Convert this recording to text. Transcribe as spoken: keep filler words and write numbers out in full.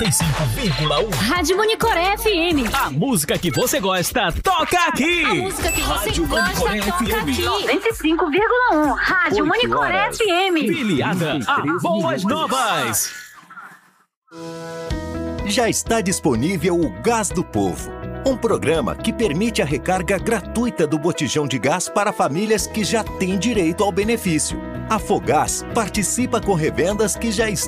noventa e cinco vírgula um. Rádio Monicoré F M. A música que você gosta, toca aqui. A música que você Rádio gosta, Monicoré toca F M. aqui. noventa e cinco vírgula um. Rádio Monicoré F M. Filiada a Boas Novas. Já está disponível o Gás do Povo, um programa que permite a recarga gratuita do botijão de gás para famílias que já têm direito ao benefício. A Fogás participa com revendas que já estão